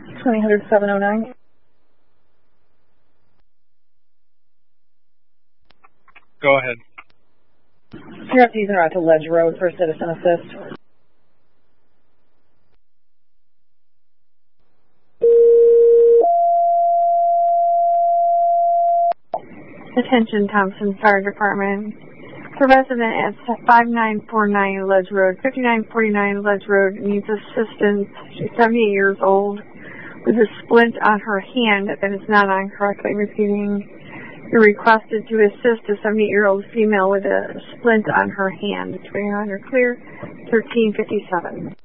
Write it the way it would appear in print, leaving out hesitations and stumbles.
200709. Go ahead. You're up to using route to Ledge Road for citizen assist. Attention, Thompson Fire Department. The resident at 5949 Ledge Road, 5949 Ledge Road needs assistance. She's 78 years old with a splint on her hand that is not on correctly. Repeating, you're requested to assist a 78-year-old female with a splint on her hand. Between her and her clear, 1357.